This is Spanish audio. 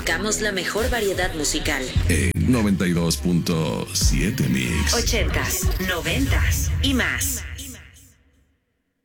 buscamos la mejor variedad musical. 92.7 Mix. 80s, 90s y más.